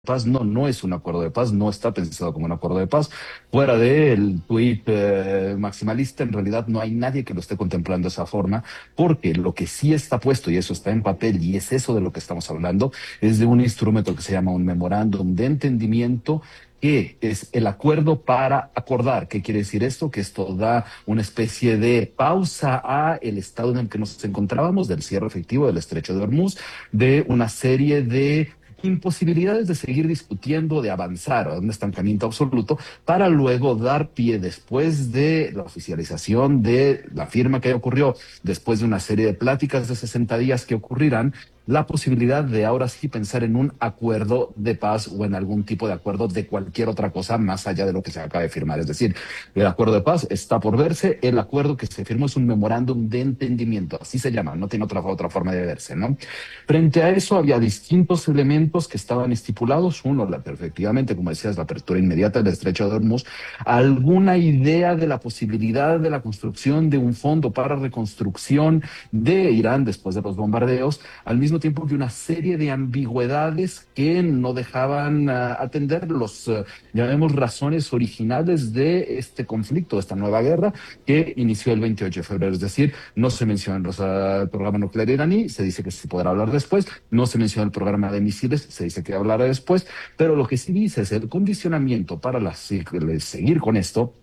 paz. No, no es un acuerdo de paz, no está pensado como un acuerdo de paz. Fuera del tuit maximalista, en realidad no hay nadie que lo esté contemplando de esa forma, porque lo que sí está puesto, y eso está en papel, y es eso de lo que estamos hablando, es de un instrumento que se llama un memorándum de entendimiento, que es el acuerdo para acordar. ¿Qué quiere decir esto? Que esto da una especie de pausa a el estado en el que nos encontrábamos, del cierre efectivo del Estrecho de Hormuz, de una serie de imposibilidades de seguir discutiendo, de avanzar a un estancamiento absoluto, para luego dar pie, después de la oficialización de la firma que ocurrió, después de una serie de pláticas de 60 días que ocurrirán, la posibilidad de ahora sí pensar en un acuerdo de paz o en algún tipo de acuerdo de cualquier otra cosa más allá de lo que se acaba de firmar. Es decir, el acuerdo de paz está por verse, el acuerdo que se firmó es un memorándum de entendimiento, así se llama, no tiene otra forma de verse, ¿no? Frente a eso había distintos elementos que estaban estipulados. Uno, efectivamente, como decías, la apertura inmediata del Estrecho de Hormuz, alguna idea de la posibilidad de la construcción de un fondo para reconstrucción de Irán después de los bombardeos, al mismo tiempo que una serie de ambigüedades que no dejaban atender los, llamemos, razones originales de este conflicto, de esta nueva guerra que inició el 28 de febrero. Es decir, no se menciona el programa nuclear iraní, se dice que se podrá hablar después, no se menciona el programa de misiles, se dice que hablará después, pero lo que sí dice es el condicionamiento para seguir con esto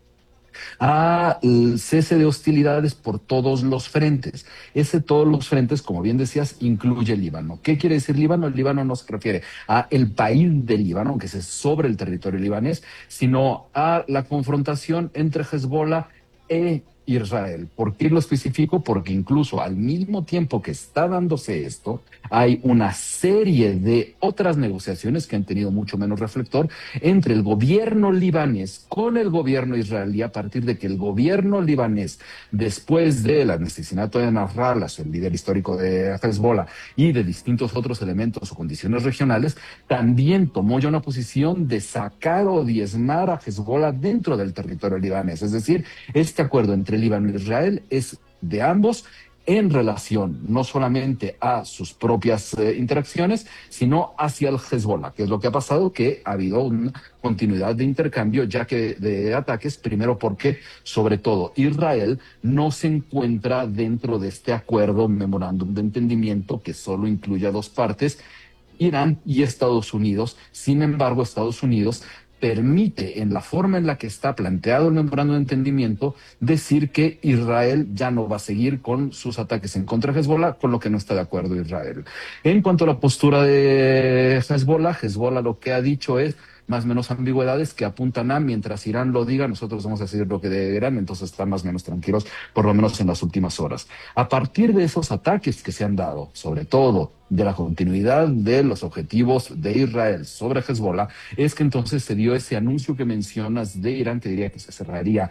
al cese de hostilidades por todos los frentes. Ese todos los frentes, como bien decías, incluye el Líbano. ¿Qué quiere decir Líbano? El Líbano no se refiere a el país del Líbano, aunque es sobre el territorio libanés, sino a la confrontación entre Hezbollah e Israel. ¿Por qué lo especifico? Porque incluso al mismo tiempo que está dándose esto, hay una serie de otras negociaciones que han tenido mucho menos reflector entre el gobierno libanés con el gobierno israelí, a partir de que el gobierno libanés, después del asesinato de Nasrallah, el líder histórico de Hezbollah, y de distintos otros elementos o condiciones regionales, también tomó ya una posición de sacar o diezmar a Hezbollah dentro del territorio libanés. Es decir, este acuerdo entre Líbano e Israel es de ambos, en relación no solamente a sus propias interacciones, sino hacia el Hezbollah, que es lo que ha pasado, que ha habido una continuidad de intercambio, ya que de ataques, primero porque, sobre todo, Israel no se encuentra dentro de este acuerdo, memorándum de entendimiento, que solo incluye a dos partes, Irán y Estados Unidos. Sin embargo, Estados Unidos permite, en la forma en la que está planteado el memorándum de entendimiento, decir que Israel ya no va a seguir con sus ataques en contra de Hezbollah, con lo que no está de acuerdo Israel. En cuanto a la postura de Hezbollah, Hezbollah lo que ha dicho es más o menos ambigüedades que apuntan a, mientras Irán lo diga, nosotros vamos a decir lo que de Irán, entonces están más o menos tranquilos, por lo menos en las últimas horas. A partir de esos ataques que se han dado, sobre todo de la continuidad de los objetivos de Israel sobre Hezbollah, es que entonces se dio ese anuncio que mencionas de Irán, que diría que se cerraría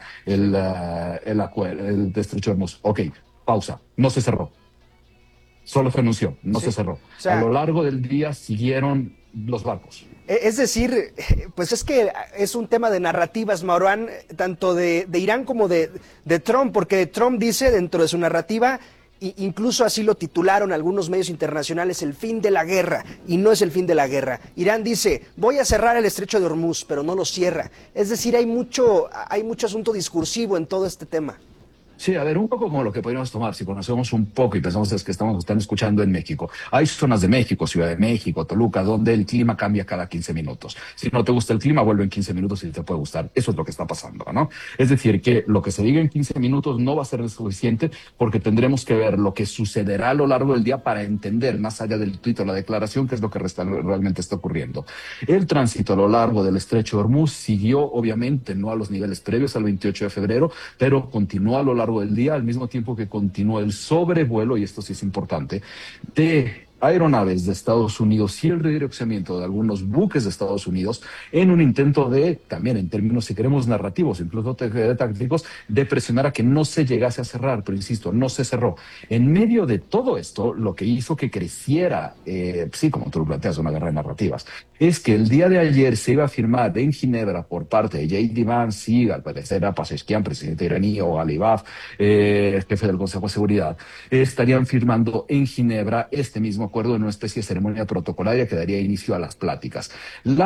el estrecho de Hormuz. Ok, pausa, no se cerró, solo se anunció, no Sí. se cerró. O A lo sea, largo del día siguieron los barcos. es decir, pues es que es un tema de narrativas, Maurán, tanto de Irán como de Trump, porque Trump dice dentro de su narrativa, incluso así lo titularon algunos medios internacionales, el fin de la guerra, y no es el fin de la guerra. Irán dice, voy a cerrar el estrecho de Hormuz, pero no lo cierra. Es decir, hay mucho asunto discursivo en todo este tema. Sí, a ver, un poco como lo que podríamos tomar, si conocemos un poco y pensamos es que están escuchando en México. Hay zonas de México, Ciudad de México, Toluca, donde el clima cambia cada 15 minutos. Si no te gusta el clima, vuelve en 15 minutos y te puede gustar. Eso es lo que está pasando, ¿no? Es decir, que lo que se diga en 15 minutos no va a ser suficiente, porque tendremos que ver lo que sucederá a lo largo del día para entender, más allá del tuit o la declaración, qué es lo que realmente está ocurriendo. El tránsito a lo largo del estrecho de Hormuz siguió, obviamente, no a los niveles previos al 28 de febrero, pero continuó a lo largo del día, al mismo tiempo que continúa el sobrevuelo, y esto sí es importante, de aeronaves de Estados Unidos y el redireccionamiento de algunos buques de Estados Unidos, en un intento de, también en términos, si queremos, narrativos, incluso tácticos, de presionar a que no se llegase a cerrar, pero insisto, no se cerró. En medio de todo esto, lo que hizo que creciera, sí, como tú lo planteas, una guerra de narrativas, es que el día de ayer se iba a firmar en Ginebra por parte de J.D. Vance y, al parecer, a Pezeshkian, presidente iraní, o Alibaf, jefe del Consejo de Seguridad, estarían firmando en Ginebra este mismo acuerdo, en una especie de ceremonia protocolaria que daría inicio a las pláticas. La